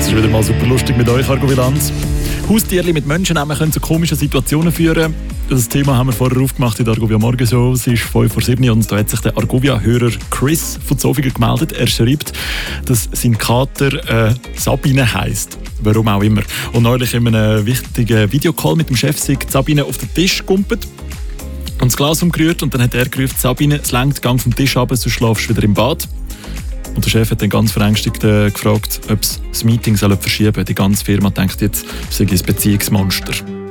ist wieder mal super lustig mit euch, Argobilanz. Haustierchen mit Menschennamen können zu komischen Situationen führen. Das Thema haben wir vorher aufgemacht in der Argovia Morgenshow. Es ist 5:07 Uhr und da hat sich der Argovia-Hörer Chris von Zofingen gemeldet. Er schreibt, dass sein Kater Sabine heisst. Warum auch immer. Und neulich in einem wichtigen Videocall mit dem Chef sind Sabine auf den Tisch gumpet und das Glas umgerührt und dann hat er gerufen, Sabine, es reicht, gang vom Tisch runter, sonst schlafst du wieder im Bad. Und der Chef hat dann ganz verängstigt gefragt, ob sie das Meeting verschieben sollen. Die ganze Firma denkt jetzt, es sei ein Beziehungsmonster.